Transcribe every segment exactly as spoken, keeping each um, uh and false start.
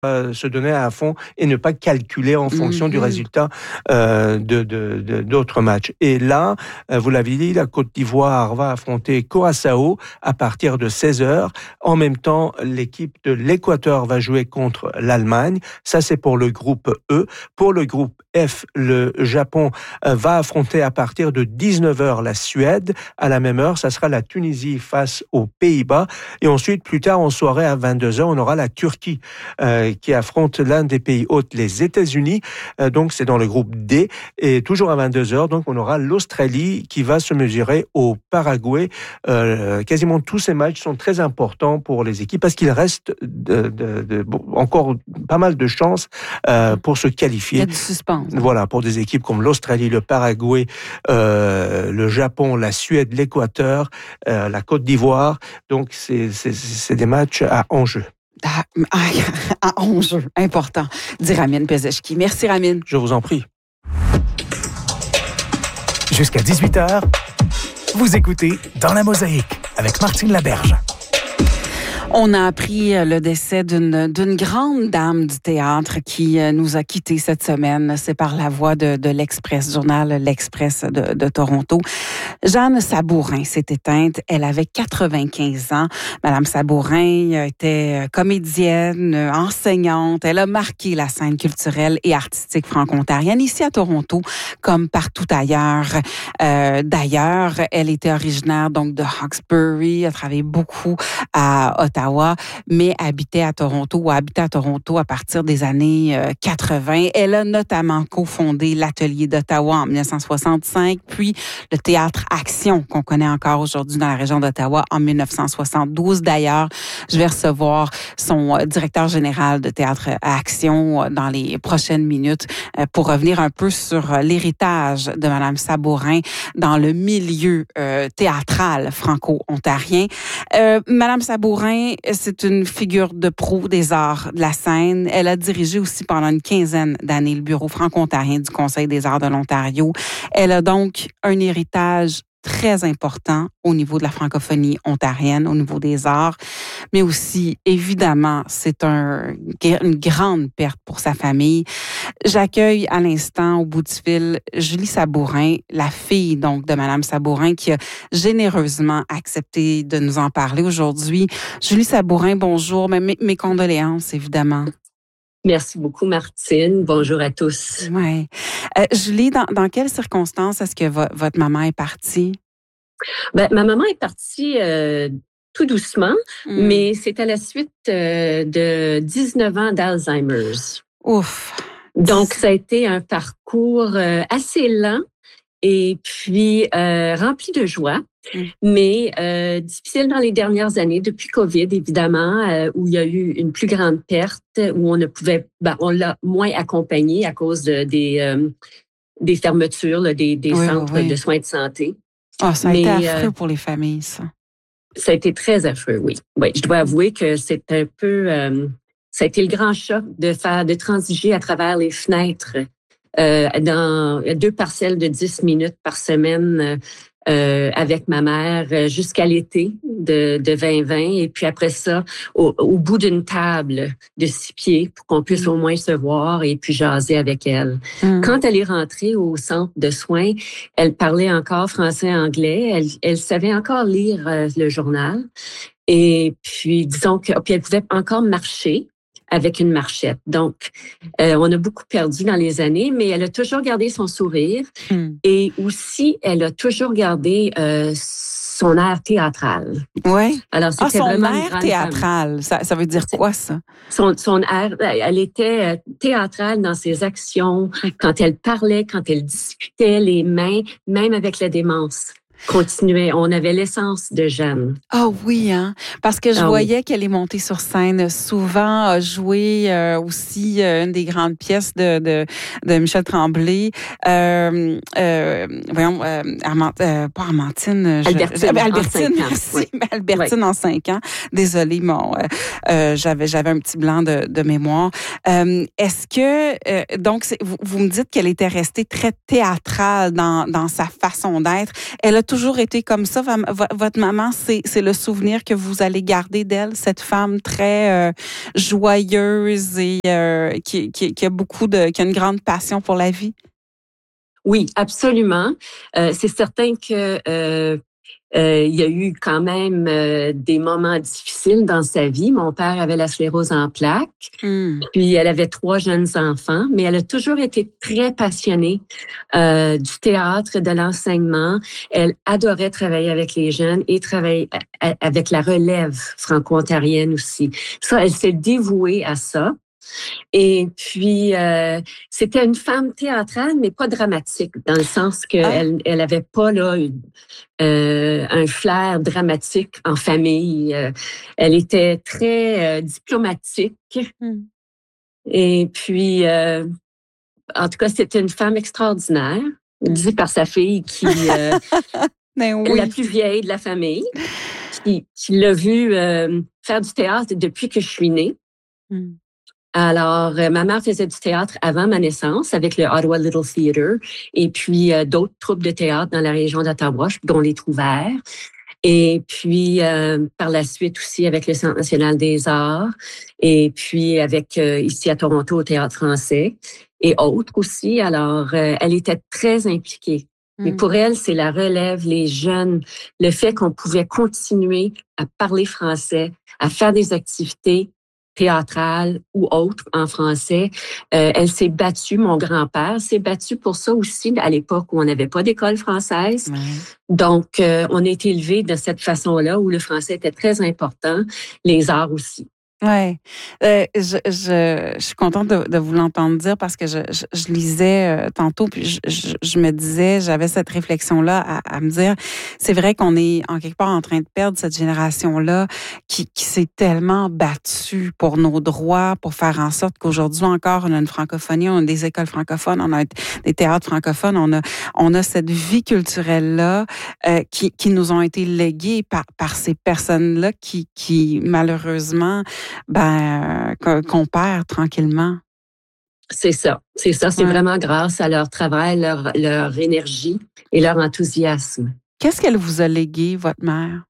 Euh, se donner à fond et ne pas calculer en fonction mm-hmm. du résultat euh, de, de, de d'autres matchs. Et là, euh, vous l'avez dit, la Côte d'Ivoire va affronter Curaçao à partir de seize heures. En même temps, l'équipe de l'Équateur va jouer contre l'Allemagne. Ça, c'est pour le groupe E. Pour le groupe F, le Japon euh, va affronter à partir de dix-neuf heures la Suède. À la même heure, ça sera la Tunisie face aux Pays-Bas. Et ensuite, plus tard en soirée, à vingt-deux heures, on aura la Turquie euh, qui affronte l'un des pays hôtes, les États-Unis. Euh, donc, c'est dans le groupe D. Et toujours à vingt-deux heures, donc, on aura l'Australie qui va se mesurer au Paraguay. Euh, quasiment tous ces matchs sont très importants pour les équipes parce qu'il reste de, de, de, bon, encore pas mal de chances euh, pour se qualifier. Il y a du suspense. Voilà, pour des équipes comme l'Australie, le Paraguay, euh, le Japon, la Suède, l'Équateur, euh, la Côte d'Ivoire. Donc, c'est, c'est, c'est des matchs à enjeu. Ah, à enjeu important, dit Ramin Pezeshki. Merci, Ramin. Je vous en prie. Jusqu'à dix-huit heures, vous écoutez Dans la Mosaïque avec Martine Laberge. On a appris le décès d'une, d'une grande dame du théâtre qui nous a quittés cette semaine. C'est par la voix de, de l'Express, journal L'Express de, de Toronto. Jeanne Sabourin s'est éteinte. Elle avait quatre-vingt-quinze ans. Madame Sabourin était comédienne, enseignante. Elle a marqué la scène culturelle et artistique franco-ontarienne ici à Toronto, comme partout ailleurs. Euh, d'ailleurs, elle était originaire donc de Hawkesbury. Elle a travaillé beaucoup à Ottawa, mais habitait à Toronto ou habitait à Toronto à partir des années quatre-vingts. Elle a notamment cofondé l'Atelier d'Ottawa en dix-neuf cent soixante-cinq, puis le Théâtre Action, qu'on connaît encore aujourd'hui dans la région d'Ottawa, en dix-neuf cent soixante-douze. D'ailleurs, je vais recevoir son directeur général de Théâtre Action dans les prochaines minutes pour revenir un peu sur l'héritage de Madame Sabourin dans le milieu euh, théâtral franco-ontarien. Euh, Madame Sabourin, c'est une figure de proue des arts de la scène. Elle a dirigé aussi pendant une quinzaine d'années le bureau franco-ontarien du Conseil des arts de l'Ontario. Elle a donc un héritage très important au niveau de la francophonie ontarienne, au niveau des arts, mais aussi, évidemment, c'est un, une grande perte pour sa famille. J'accueille à l'instant, au bout du fil, Julie Sabourin, la fille donc de Madame Sabourin, qui a généreusement accepté de nous en parler aujourd'hui. Julie Sabourin, bonjour, mes, mes condoléances, évidemment. Merci beaucoup, Martine. Bonjour à tous. Ouais. Euh, Julie, dans, dans quelles circonstances est-ce que vo- votre maman est partie? Ben, ma maman est partie euh, tout doucement, mm. mais c'est à la suite euh, de dix-neuf ans d'Alzheimer's. Ouf. Donc, ça a été un parcours euh, assez lent et puis euh, rempli de joie. Mmh. Mais euh, difficile dans les dernières années, depuis COVID, évidemment, euh, où il y a eu une plus grande perte, où on ne pouvait, ben, on l'a moins accompagné à cause de, des, euh, des fermetures, là, des, des oui, centres oui. de soins de santé. Ah, ça a Mais, été affreux euh, pour les familles, ça. Ça a été très affreux, oui. Oui, je dois avouer que c'est un peu, euh, ça a été le grand choc de faire, de transiger à travers les fenêtres euh, dans deux parcelles de dix minutes par semaine. Euh, Euh, avec ma mère euh, jusqu'à l'été de, de vingt vingt et puis après ça, au, au bout d'une table de six pieds pour qu'on puisse mmh. au moins se voir et puis jaser avec elle. Mmh. Quand elle est rentrée au centre de soins, elle parlait encore français et anglais. Elle, elle savait encore lire euh, le journal et puis disons que puis elle pouvait encore marcher avec une marchette. Donc, euh, on a beaucoup perdu dans les années, mais elle a toujours gardé son sourire mm. et aussi, elle a toujours gardé euh, son air théâtral. Oui. Alors, c'était ah, son vraiment air théâtral, ça, ça veut dire C'est, quoi, ça? Son, son air, elle était théâtrale dans ses actions, mm. quand elle parlait, quand elle discutait les mains, même avec la démence. Continuait. On avait l'essence de Jeanne. Ah oh oui, hein? Parce que je ah voyais oui. qu'elle est montée sur scène souvent, a joué euh, aussi euh, une des grandes pièces de de, de Michel Tremblay. Euh, euh, voyons, euh, Armand, euh, pas Armantine. Je, Albertine. Albertine, merci. Oui. Albertine oui. en cinq ans. Désolée, mon, euh, euh, j'avais j'avais un petit blanc de, de mémoire. Euh, est-ce que euh, donc c'est, vous, vous me dites qu'elle était restée très théâtrale dans dans sa façon d'être. Elle a toujours été comme ça? Votre maman, c'est, c'est le souvenir que vous allez garder d'elle, cette femme très euh, joyeuse et euh, qui, qui, qui a beaucoup de, qui a une grande passion pour la vie? Oui, absolument. Euh, c'est certain que euh, euh, il y a eu quand même euh, des moments difficiles dans sa vie. Mon père avait la sclérose en plaques, mm. puis elle avait trois jeunes enfants, mais elle a toujours été très passionnée euh, du théâtre, de l'enseignement. Elle adorait travailler avec les jeunes et travailler avec la relève franco-ontarienne aussi. Ça, elle s'est dévouée à ça. Et puis, euh, c'était une femme théâtrale, mais pas dramatique, dans le sens qu'elle ah. elle avait pas là une, euh, un flair dramatique en famille. Euh, elle était très euh, diplomatique. Mm. Et puis, euh, en tout cas, c'était une femme extraordinaire, mm. dit par sa fille qui euh, oui. est la plus vieille de la famille, qui, qui l'a vue euh, faire du théâtre depuis que je suis née. Mm. Alors, euh, ma mère faisait du théâtre avant ma naissance avec le Ottawa Little Theatre et puis euh, d'autres troupes de théâtre dans la région d'Ottawa, dont les Trouvères. Et puis, euh, par la suite aussi avec le Centre national des arts et puis avec euh, ici à Toronto au Théâtre français et autres aussi. Alors, euh, elle était très impliquée. Mm. Mais pour elle, c'est la relève, les jeunes, le fait qu'on pouvait continuer à parler français, à faire des activités théâtrale ou autre en français. Euh, elle s'est battue, mon grand-père s'est battu pour ça aussi à l'époque où on n'avait pas d'école française. Ouais. Donc, euh, on a été élevés de cette façon-là où le français était très important, les arts aussi. Oui, euh, je, je, je suis contente de, de vous l'entendre dire parce que je, je, je lisais euh, tantôt puis je, je, je me disais, j'avais cette réflexion-là à, à me dire, c'est vrai qu'on est en quelque part en train de perdre cette génération-là qui, qui s'est tellement battue pour nos droits, pour faire en sorte qu'aujourd'hui encore on a une francophonie, on a des écoles francophones, on a des théâtres francophones, on a, on a cette vie culturelle-là euh, qui, qui nous ont été léguées par, par ces personnes-là qui, qui malheureusement ben euh, qu'on perd tranquillement. C'est ça, c'est ça, c'est ouais. vraiment grâce à leur travail, leur, leur énergie et leur enthousiasme. Qu'est-ce qu'elle vous a légué, votre mère?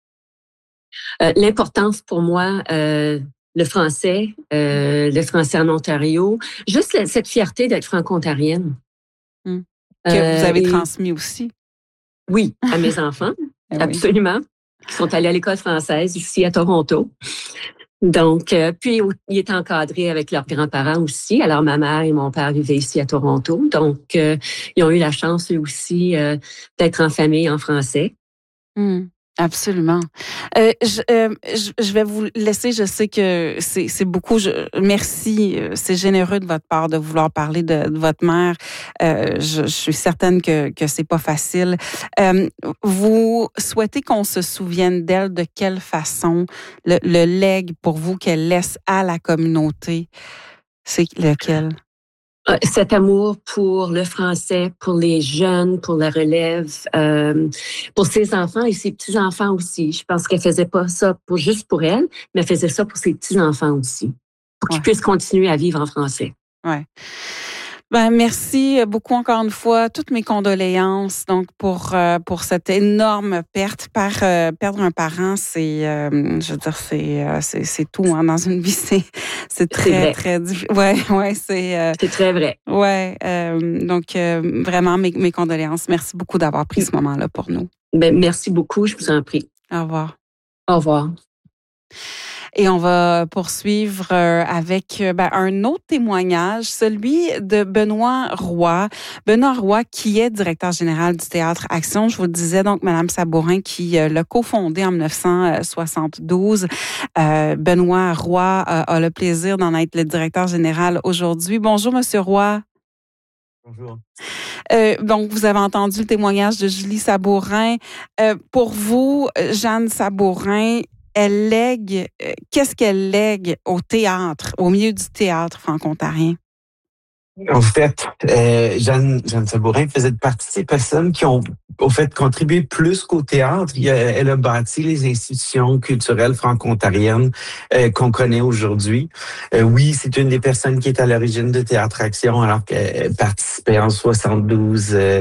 Euh, l'importance pour moi, euh, le français, euh, le français en Ontario, juste la, cette fierté d'être franco-ontarienne. Hum. Que euh, vous avez et... transmis aussi. Oui, à mes enfants, absolument, qui sont allés à l'école française ici à Toronto. Donc, euh, puis ils étaient encadrés avec leurs grands-parents aussi. Alors, ma mère et mon père vivaient ici à Toronto. Donc, euh, ils ont eu la chance, eux aussi, euh, d'être en famille en français. Mmh. Absolument. Euh, je, euh, je, je vais vous laisser. Je sais que c'est, c'est beaucoup. Je, merci. C'est généreux de votre part de vouloir parler de, de votre mère. Euh, je, je suis certaine que que c'est pas facile. Euh, vous souhaitez qu'on se souvienne d'elle de quelle façon? Le, le legs pour vous qu'elle laisse à la communauté, c'est lequel? Cet amour pour le français, pour les jeunes, pour la relève, euh, pour ses enfants et ses petits-enfants aussi. Je pense qu'elle faisait pas ça pour juste pour elle, mais elle faisait ça pour ses petits-enfants aussi, pour qu'ils ouais. puissent continuer à vivre en français. Ouais. Ben merci beaucoup encore une fois, toutes mes condoléances donc pour euh, pour cette énorme perte. Par euh, perdre un parent, c'est euh, je veux dire c'est euh, c'est c'est tout hein, dans une vie, c'est c'est très c'est très difficile. Ouais ouais c'est euh, c'est très vrai. Ouais euh, donc euh, vraiment mes mes condoléances. Merci beaucoup d'avoir pris ce moment-là pour nous. Ben merci beaucoup, je vous en prie. Au revoir. Au revoir. Et on va poursuivre avec ben, un autre témoignage, celui de Benoît Roy. Benoît Roy, qui est directeur général du Théâtre Action. Je vous le disais, donc, Mme Sabourin, qui euh, l'a cofondé en dix-neuf cent soixante-douze. Euh, Benoît Roy euh, a le plaisir d'en être le directeur général aujourd'hui. Bonjour, Monsieur Roy. Bonjour. Euh, donc, vous avez entendu le témoignage de Julie Sabourin. Euh, pour vous, Jeanne Sabourin, elle lègue, euh, qu'est-ce qu'elle lègue au théâtre, au milieu du théâtre franco-ontarien? En fait, euh, Jeanne, Jeanne Sabourin faisait partie de ces personnes qui ont, au fait, contribué plus qu'au théâtre. Il a, elle a bâti les institutions culturelles franco-ontariennes euh, qu'on connaît aujourd'hui. Euh, oui, c'est une des personnes qui est à l'origine de Théâtre Action, alors qu'elle participait en soixante-douze euh,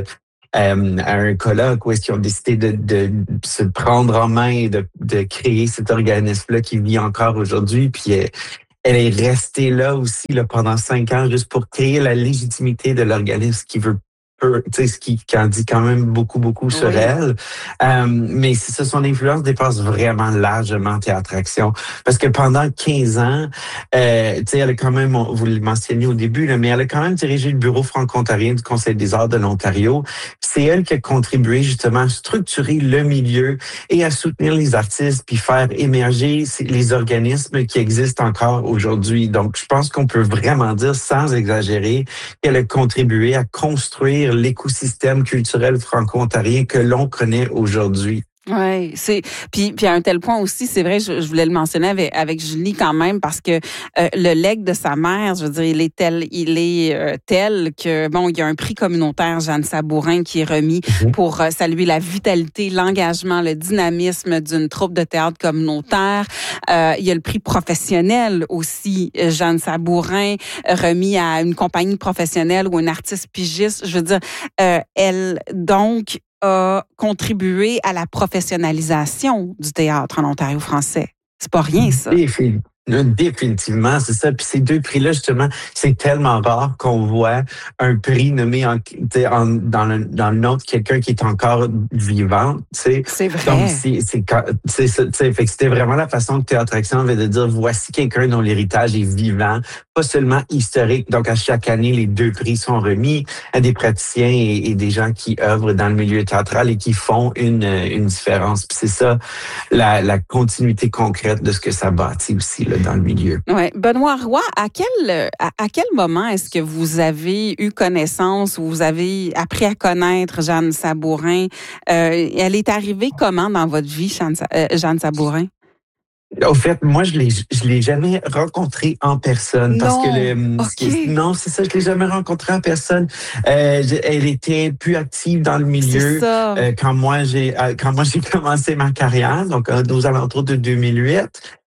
euh, à un colloque où est-ce qu'ils ont décidé de, de, de se prendre en main et de, de créer cet organisme-là qui vit encore aujourd'hui. Puis elle, elle est restée là aussi là, pendant cinq ans juste pour créer la légitimité de l'organisme qui veut peu, tu sais, ce qui, qui en dit quand même beaucoup, beaucoup sur Oui. elle. Euh, mais c'est ça, son influence dépasse vraiment largement Théâtre Action. Parce que pendant quinze ans, euh, tu sais, elle a quand même, vous le mentionniez au début, là, mais elle a quand même dirigé le bureau franco-ontarien du Conseil des arts de l'Ontario. C'est elle qui a contribué justement à structurer le milieu et à soutenir les artistes puis faire émerger les organismes qui existent encore aujourd'hui. Donc, je pense qu'on peut vraiment dire, sans exagérer, qu'elle a contribué à construire l'écosystème culturel franco-ontarien que l'on connaît aujourd'hui. Oui, c'est puis puis à un tel point aussi, c'est vrai, je, je voulais le mentionner avec avec Julie quand même parce que euh, le legs de sa mère, je veux dire, il est tel, il est euh, tel que bon, il y a un prix communautaire Jeanne Sabourin qui est remis mm-hmm. pour euh, saluer la vitalité, l'engagement, le dynamisme d'une troupe de théâtre communautaire. Euh, il y a le prix professionnel aussi Jeanne Sabourin remis à une compagnie professionnelle ou un artiste pigiste. Je veux dire, euh, elle donc a contribué à la professionnalisation du théâtre en Ontario français. C'est pas rien, ça. Définitivement, c'est ça. Puis ces deux prix-là, justement, c'est tellement rare qu'on voit un prix nommé en, en, dans, le, dans le nom de quelqu'un qui est encore vivant. T'sais. C'est vrai. Donc, c'est, c'est, c'est, c'est, fait que c'était vraiment la façon que Théâtre Action avait de dire, voici quelqu'un dont l'héritage est vivant, pas seulement historique. Donc, à chaque année, les deux prix sont remis à des praticiens et, et des gens qui œuvrent dans le milieu théâtral et qui font une, une différence. Puis c'est ça, la, la continuité concrète de ce que ça bâtit aussi, là, dans le milieu. Ouais, Benoît Roy, à quel à, à quel moment est-ce que vous avez eu connaissance ou vous avez appris à connaître Jeanne Sabourin? Euh, elle est arrivée comment dans votre vie, Jeanne, euh, Jeanne Sabourin? Au fait, moi, je l'ai, je l'ai jamais rencontrée en personne. Non. Parce que le, okay. non, c'est ça, je l'ai jamais rencontrée en personne. Euh, elle était plus active dans le milieu c'est ça. Euh, quand moi j'ai, quand moi j'ai commencé ma carrière, donc aux alentours de deux mille huit.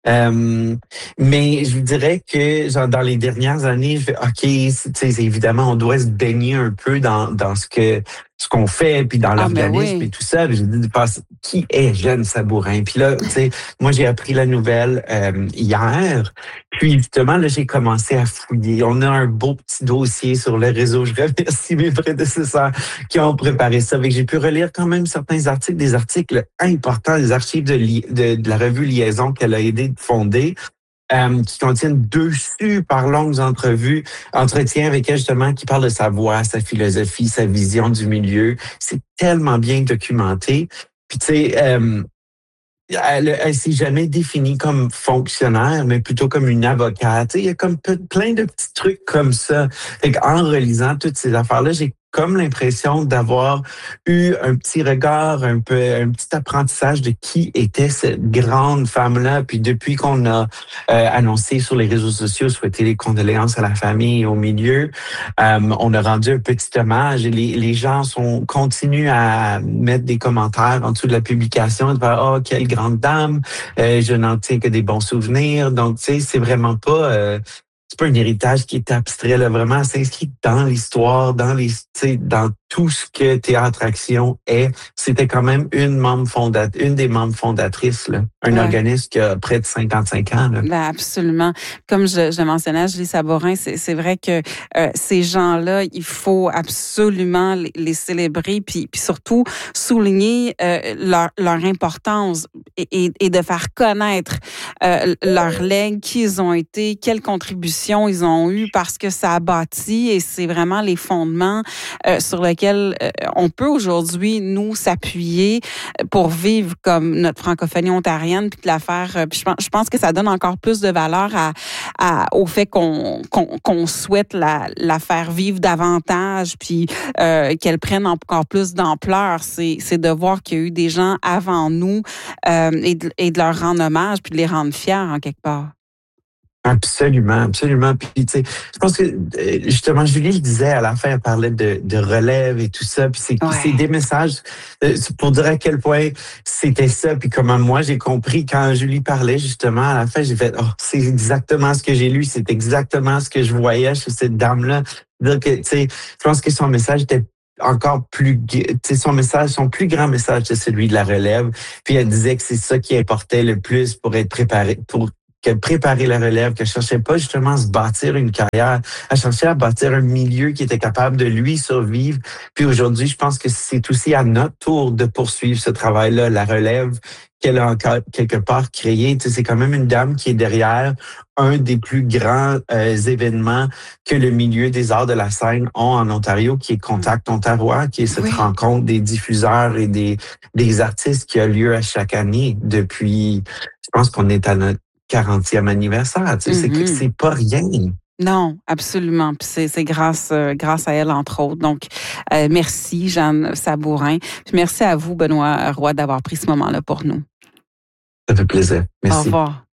Euh, mais je vous dirais que genre dans les dernières années, je fais OK, c'est, évidemment, on doit se baigner un peu dans dans ce que ce qu'on fait, puis dans ah, l'organisme oui. et tout ça. J'ai dit, qui est Jeanne Sabourin? Puis là, tu sais, moi, j'ai appris la nouvelle euh, hier. Puis justement, là, j'ai commencé à fouiller. On a un beau petit dossier sur le réseau. Je remercie mes prédécesseurs qui ont préparé ça. Avec, j'ai pu relire quand même certains articles, des articles importants, des archives de, li- de, de la revue Liaison qu'elle a aidé de fonder. Euh, qui contiennent deux super longues entrevues, entretiens avec elle justement, qui parlent de sa voix, sa philosophie, sa vision du milieu. C'est tellement bien documenté. Puis tu sais, euh, elle, elle s'est jamais définie comme fonctionnaire, mais plutôt comme une avocate. Tu sais, il y a comme plein de petits trucs comme ça. Fait en relisant toutes ces affaires-là, j'ai comme l'impression d'avoir eu un petit regard, un peu, un petit apprentissage de qui était cette grande femme-là. Puis depuis qu'on a euh, annoncé sur les réseaux sociaux, souhaiter les condoléances à la famille et au milieu, euh, on a rendu un petit hommage. Et les, les gens sont continuent à mettre des commentaires en dessous de la publication, de dire « Oh, quelle grande dame, euh, je n'en tiens que des bons souvenirs ». Donc, tu sais, c'est vraiment pas... Euh, c'est pas un héritage qui est abstrait, là, vraiment s'inscrit dans l'histoire, dans les, dans tout ce que Théâtre Action est. C'était quand même une membre fondatrice, une des membres fondatrices, là. Un ouais. organisme qui a près de cinquante-cinq ans, là. Ben absolument. Comme je, je mentionnais, Julie Sabourin, c'est, c'est vrai que euh, ces gens-là, il faut absolument les, les célébrer, puis, puis surtout souligner euh, leur, leur importance et, et, et de faire connaître euh, leur legs, qui ils ont été, quelles contributions ils ont eu, parce que ça a bâti et c'est vraiment les fondements euh, sur lesquels euh, on peut aujourd'hui nous s'appuyer pour vivre comme notre francophonie ontarienne, puis de la faire. Euh, puis je pense, je pense que ça donne encore plus de valeur à, à au fait qu'on, qu'on, qu'on souhaite la, la faire vivre davantage, puis euh, qu'elle prenne encore plus d'ampleur. C'est, c'est de voir qu'il y a eu des gens avant nous euh, et, de, et de leur rendre hommage, puis de les rendre fiers en quelque part. Absolument, absolument. Puis, tu sais, je pense que, justement, Julie le disait à la fin, elle parlait de, de relève et tout ça. Puis, c'est, ouais. c'est des messages pour dire à quel point c'était ça. Puis, comment moi, j'ai compris quand Julie parlait, justement, à la fin, j'ai fait, oh, c'est exactement ce que j'ai lu. C'est exactement ce que je voyais chez cette dame-là. Dire que, tu sais, je pense que son message était encore plus, tu sais, son message, son plus grand message, c'est celui de la relève. Puis elle disait que c'est ça qui importait le plus pour être préparé, pour qu'elle préparait la relève, qu'elle cherchait pas justement à se bâtir une carrière, elle cherchait à bâtir un milieu qui était capable de lui survivre. Puis aujourd'hui, je pense que c'est aussi à notre tour de poursuivre ce travail-là, la relève qu'elle a encore quelque part créé. Tu sais, c'est quand même une dame qui est derrière un des plus grands euh, événements que le milieu des arts de la scène ont en Ontario, qui est Contact Ontario, qui est cette oui. rencontre des diffuseurs et des, des artistes qui a lieu à chaque année depuis, je pense qu'on est à notre quarantième anniversaire. Tu sais, mm-hmm. c'est, c'est pas rien. Non, absolument. Puis c'est, c'est grâce, euh, grâce à elle, entre autres. Donc, euh, merci, Jeanne Sabourin. Puis merci à vous, Benoît Roy, d'avoir pris ce moment-là pour nous. Ça fait plaisir. Merci. Au revoir.